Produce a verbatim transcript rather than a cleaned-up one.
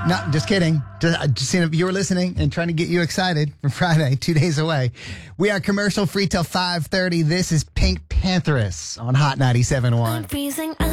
No, just kidding. Just, just seeing if you were listening and trying to get you excited for Friday, two days away. We are commercial free till five thirty. This is Pink Pantheress on Hot ninety-seven point one.